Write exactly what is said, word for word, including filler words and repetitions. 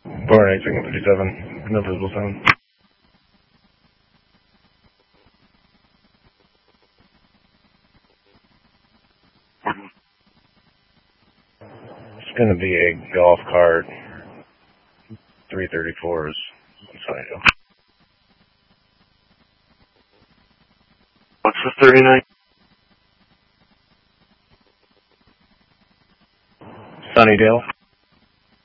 Four eight second fifty-seven. No visible sound. It's gonna be a golf cart. Three thirty-fours. What's the thirty-nine? Sunnydale.